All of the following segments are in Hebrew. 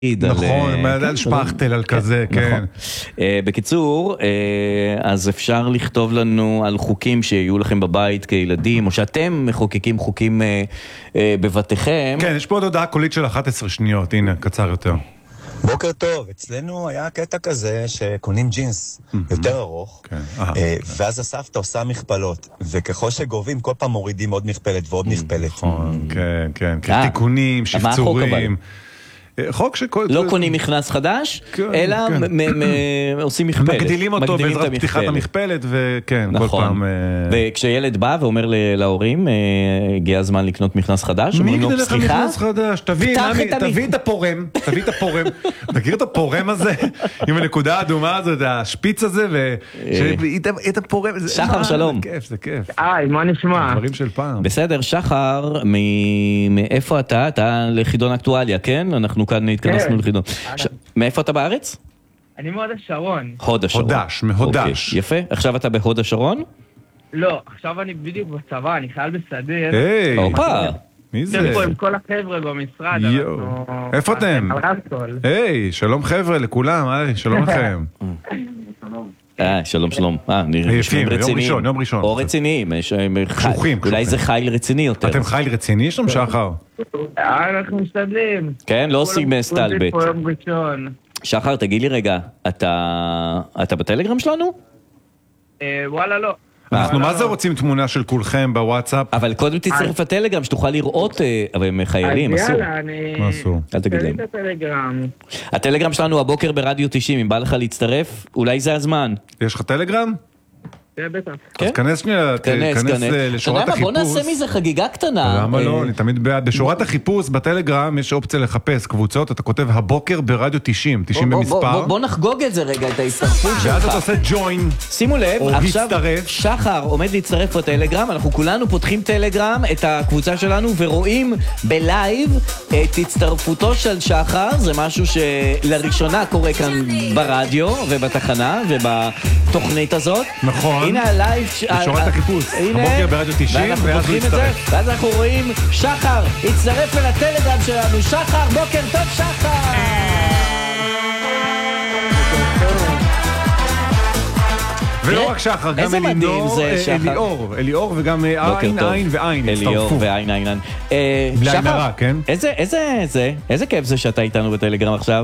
נכון, על שפכטל, על כזה, כן. בקיצור, אז אפשר לכתוב לנו על חוקים שיהיו לכם בבית כילדים, או שאתם מחוקקים חוקים בבתיכם. כן, יש פה עוד הודעה קולית של 11 שניות, הנה, קצר יותר. בוקר טוב, אצלנו היה קטע כזה שקונים ג'ינס יותר ארוך, ואז הסבתא עושה מכפלות, וככל שגובים כל פעם מורידים עוד מכפלת ועוד מכפלת. כן, כן, תיקונים, שפצורים. חוק שכל... לא קונים מכנס חדש, אלא עושים מכפלת. מגדילים אותו בעזרת פתיחת המכפלת, וכן, כל פעם... וכשילד בא ואומר להורים, הגיע הזמן לקנות מכנס חדש, מי יגדל לך מכנס חדש? תביא את הפורם, מכיר את הפורם הזה? עם הנקודה האדומה הזאת, השפיץ הזה, ואת הפורם... שחר, שלום. זה כיף, זה כיף. מה נשמע? דברים של פעם. בסדר, שחר, מאיפה אתה? אתה לחידון אקטואליה, כן? אנחנו כאן התכנסנו לחידון. מאיפה אתה בארץ? אני מהוד השרון. הוד השרון. מהודש. יפה. עכשיו אתה בהוד השרון? לא, עכשיו אני בדיוק בצבא, אני חייל בסדיר. היי. אופה. מי זה? פה עם כל החבר'ה במשרד. איפה אתם? היי, שלום חבר'ה לכולם, שלום לכם. שלום. יפים, יום ראשון. או רציניים. קשוחים. אולי זה חיל רציני יותר. אתם חיל רציני? יש שם שחר? אנחנו משתדלים. כן, לא עושים סטלבט. יום ראשון. שחר, תגיד לי רגע, אתה בטלגרם שלנו? וואלה, לא. אנחנו מה זה רוצים תמונה של כולכם בוואטסאפ? אבל קודם תצטרף לטלגרם, שתוכל לראות, אבל הם חיילים, אסור. מה אסור? אל תגיד להם. הטלגרם שלנו הבוקר ברדיו 90, אם בא לך להצטרף, אולי זה הזמן. יש לך טלגרם? כן, בטח. אז כנס לשורת החיפוש. בוא נעשה מזה חגיגה קטנה. למה לא? אני תמיד בעד. בשורת החיפוש בטלגרם יש אופציה לחפש קבוצות, אתה כותב הבוקר ברדיו 90 במספר. בוא נחגוג את זה רגע, את ההצטרפות שלך. ואז אתה עושה ג'וין. שימו לב, עכשיו שחר עומד להצטרף בטלגרם, אנחנו כולנו פותחים טלגרם, את הקבוצה שלנו, ורואים בלייב את הצטרפותו של שחר, זה משהו שלראשונה קורה כאן ברדיו ובתחנה ובתוכנית הזאת. נכון. הנה הלייב, בשורת החיפוש, הבוקר ברדיו 90, ואז הוא יצטרף. ואז אנחנו רואים שחר, הצטרף אל הטלגרם שלנו. שחר, בוקר טוב שחר. ולא רק שחר, גם אליאור וגם עין ועין. אליאור ועין. שחר, כן? איזה כיף זה שאתה איתנו בטלגרם עכשיו?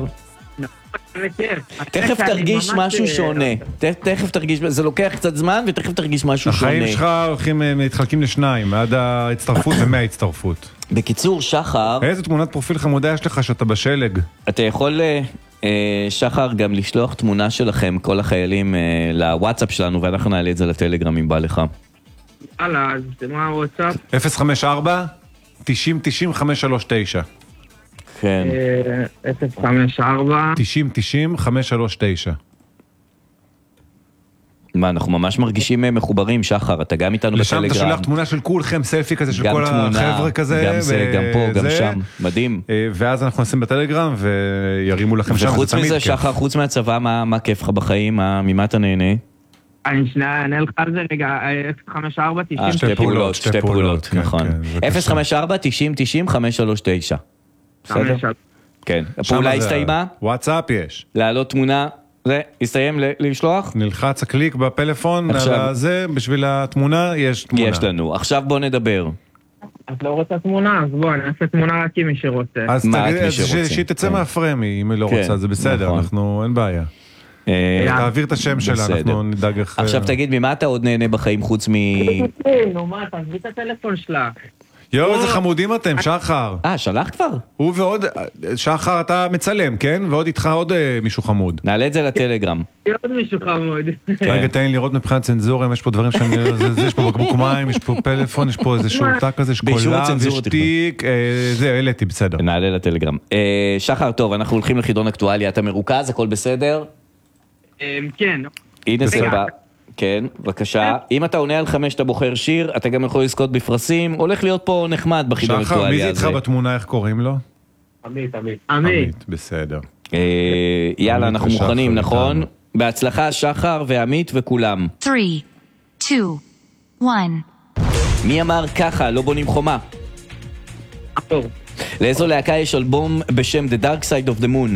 תכף תרגיש משהו שונה. תכף תרגיש, זה לוקח קצת זמן ותכף תרגיש משהו שונה. החיים שלך הולכים, מתחלקים לשניים, עד ההצטרפות ומההצטרפות. בקיצור, שחר, איזה תמונת פרופיל חמודה יש לך שאתה בשלג? אתה יכול, שחר, גם לשלוח תמונה שלכם, כל החיילים, לוואטסאפ שלנו, ואנחנו נעלה את זה לטלגרם אם בא לך. הלאה, אז מה הוואטסאפ? 054 90 90 539. כן. 054 90 90 539. מה, אנחנו ממש מרגישים מחוברים, שחר, אתה גם איתנו בטלגרם. לשם אתה שולח תמונה של כולכם, סלפי כזה של כל החבר'ה כזה. גם זה, גם פה, גם שם, מדהים. ואז אנחנו נשים בטלגרם וירימו לכם שם. וחוץ מזה, שחר, חוץ מהצבא, מה כיף לך בחיים? ממה אתה נהנה? אני שנייה, אענה לך על זה רגע, 054 90 שתי פעולות, נכון. 054 90 90 539. בסדר? כן. הפעולה הסתיימה? וואטסאפ יש. להעלות תמונה, זה, הסתיים לשלוח? נלחץ הקליק בפלאפון, על זה, בשביל התמונה, יש תמונה. יש לנו. עכשיו בוא נדבר. את לא רוצה תמונה? אז בוא, נעשה תמונה רק עם מי שרוצה. אז שהיא תצא מהפרמי, אם היא לא רוצה, זה בסדר, אנחנו, אין בעיה. תעביר את השם שלה, אנחנו נדאג איך... עכשיו תגיד, ממה אתה עוד נהנה בחיים חוץ מ... נו מה, תעזבי את הטלפון שלה. יואו, איזה חמודים אתם, שחר. שלח כבר? הוא ועוד, שחר אתה מצלם, כן? ועוד איתך עוד מישהו חמוד. נעלה את זה לטלגרם. עוד מישהו חמוד. רגע, תן לי לראות מבחינת צנזורים, יש פה דברים שאני... יש פה בקבוק מים, יש פה פלאפון, יש פה איזה שורתה כזה, יש קולב, יש תיק, זה, העליתי, בסדר. נעלה לטלגרם. שחר, טוב, אנחנו הולכים לחידון אקטואליה, אתה מרוכז, הכל בסדר? כן. הנה סבבה. כן, בבקשה. אם אתה עונה על 5 אתה בוחר שיר, אתה גם יכול לזכות בפרסים, הולך להיות פה נחמד בחידון אקטואליה הזה. שחר, מי זה איתך בתמונה, איך קוראים לו? עמית. בסדר. יאללה, אנחנו מוכנים, נכון? בהצלחה, שחר ועמית וכולם. 3, 2, 1. מי אמר ככה, לא בונים חומה? לאיזו להקה יש אלבום בשם The Dark Side of the Moon?